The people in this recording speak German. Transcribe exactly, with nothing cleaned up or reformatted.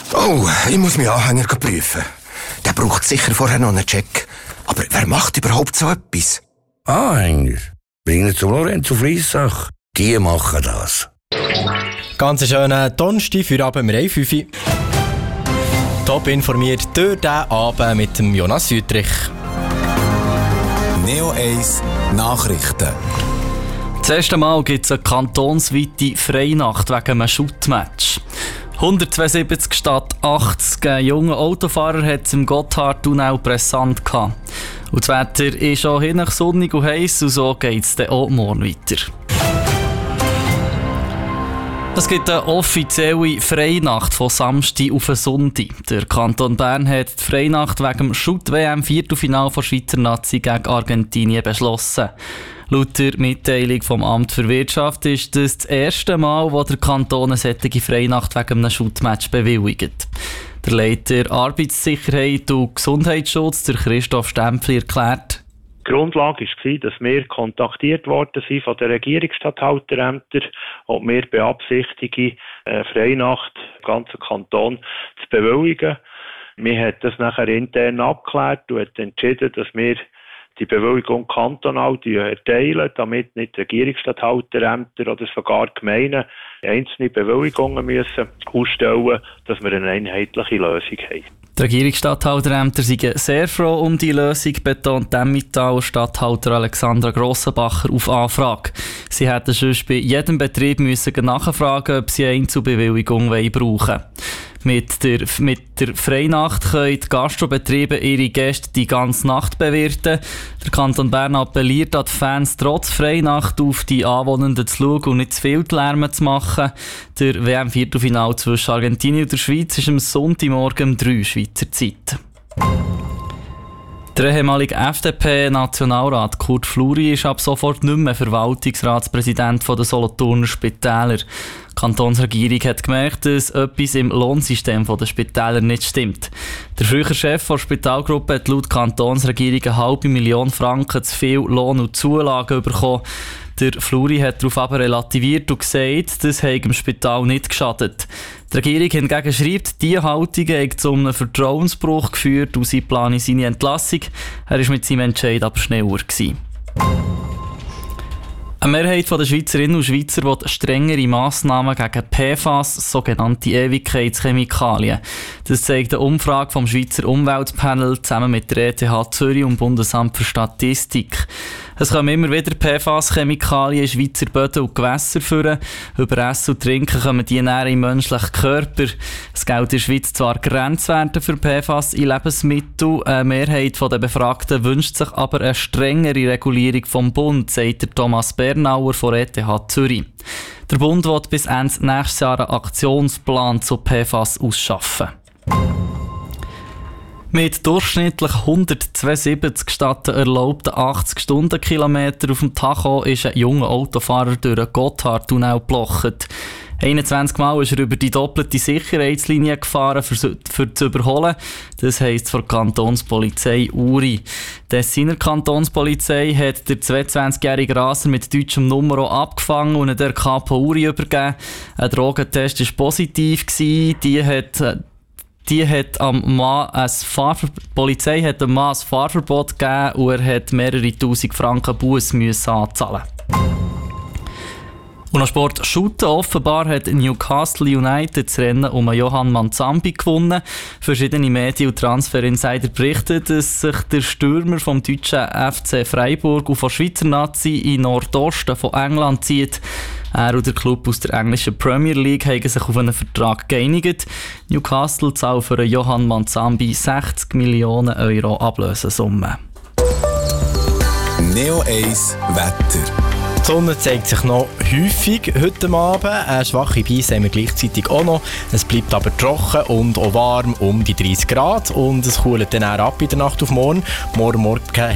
Oh, ich muss meinen Anhänger prüfen. Der braucht sicher vorher noch einen Check. Aber wer macht überhaupt so etwas? Anhänger? Bringen zum Lorenzo Fliessach. Die machen das. Ganz schönen Donnerstag für Abend um fünf Uhr. Top informiert durch diesen Abend mit dem Jonas Südrich. Neo eins Nachrichten. Das erste Mal gibt es eine kantonsweite Freinacht wegen einem Shootmatch. hundertzweiundsiebzig statt achtzig junge Autofahrer hat es im Gotthardtunnel brisant gehabt. Und das Wetter ist auch hinten sonnig und heiß und so geht es dann auch morgen weiter. Es gibt eine offizielle Freinacht von Samstag auf Sonntag. Der Kanton Bern hat die Freinacht wegen dem Shoot-W M-Viertelfinale von Schweizer Nazi gegen Argentinien beschlossen. Laut der Mitteilung vom Amt für Wirtschaft ist das das erste Mal, wo der Kanton eine solche Freinacht wegen einem Shootmatch bewilligt. Der Leiter Arbeitssicherheit und Gesundheitsschutz, der Christoph Stempfli, erklärt: Die Grundlage war, dass wir kontaktiert worden sind von den Regierungsstatthalterämtern und wir beabsichtigen, eine Freinacht im ganzen Kanton zu bewilligen. Wir haben das nachher intern abgeklärt und haben entschieden, dass wir die Bewilligung kantonal erteilen, damit nicht Regierungsstatthalterämter oder sogar Gemeinden einzelne Bewilligungen müssen ausstellen, dass wir eine einheitliche Lösung haben. Die Regierungsstatthalterämter sind sehr froh um die Lösung, betont Emmental-Statthalter Alexandra Grossenbacher auf Anfrage. Sie hätten sonst bei jedem Betrieb müssen nachfragen, ob sie eine Einzelbewilligung brauchen wollen. Mit der, mit der Freinacht können die Gastrobetriebe ihre Gäste die ganze Nacht bewirten. Der Kanton Bern appelliert an die Fans, trotz Freinacht auf die Anwohnenden zu schauen und nicht zu viel Lärm zu machen. Der W M-Viertelfinale zwischen Argentinien und der Schweiz ist am Sonntagmorgen um drei Schweizer Zeit. Der ehemalige F D P-Nationalrat Kurt Fluri ist ab sofort nicht mehr Verwaltungsratspräsident der Solothurner Spitäler. Die Kantonsregierung hat gemerkt, dass etwas im Lohnsystem der Spitäler nicht stimmt. Der frühere Chef der Spitalgruppe hat laut Kantonsregierung eine halbe Million Franken zu viel Lohn und Zulagen bekommen. Der Fluri hat darauf aber relativiert und gesagt, das habe dem Spital nicht geschadet. Die Regierung hingegen schreibt, diese Haltung habe zu einem Vertrauensbruch geführt und sie plane seine Entlassung. Er war mit seinem Entscheid aber schneller gewesen. Eine Mehrheit der Schweizerinnen und Schweizer will strengere Massnahmen gegen P F A S, sogenannte Ewigkeitschemikalien. Das zeigt eine Umfrage vom Schweizer Umweltpanel zusammen mit der E T H Zürich und dem Bundesamt für Statistik. Es kommen immer wieder P F A S-Chemikalien in Schweizer Böden und Gewässer führen. Über Essen und Trinken kommen die näher im menschlichen Körper. Es gilt in der Schweiz zwar Grenzwerte für P F A S in Lebensmitteln. Eine Mehrheit der Befragten wünscht sich aber eine strengere Regulierung vom Bund, sagt der Thomas Bernauer von E T H Zürich. Der Bund will bis Ende nächstes Jahr einen Aktionsplan zu P F A S ausschaffen. Mit durchschnittlich hundertzweiundsiebzig statt der erlaubten achtzig Stundenkilometer auf dem Tacho ist ein junger Autofahrer durch den Gotthardtunnel geblocht. einundzwanzig Mal ist er über die doppelte Sicherheitslinie gefahren, für, für zu überholen. Das heisst von der Kantonspolizei Uri. Die Tessiner Kantonspolizei hat der zweiundzwanzigjährige Raser mit deutschem Nummer abgefangen und der Kapo Uri übergeben. Ein Drogentest war positiv. Die hat Die hat am Mann ein Fahrver- die Polizei hat dem Mann ein Fahrverbot gegeben und er hat mehrere tausend Franken Buß müssen anzahlen. Und noch Sport Shooten. Offenbar hat Newcastle United das Rennen um Johann Manzambi gewonnen. Verschiedene Medien und Transfer-Insider berichten, dass sich der Stürmer vom deutschen F C Freiburg und von Schweizer Nazi in Nordosten von England zieht. Er und der Club aus der englischen Premier League haben sich auf einen Vertrag geeinigt. Newcastle zahlt für Johann Manzambi sechzig Millionen Euro Ablösesumme. Neo eins Wetter. Die Sonne zeigt sich noch häufig heute Abend. Eine schwache Brise haben wir gleichzeitig auch noch. Es bleibt aber trocken und auch warm um die dreißig Grad. Und es kühlt dann auch ab in der Nacht auf morgen. Morgen Morgen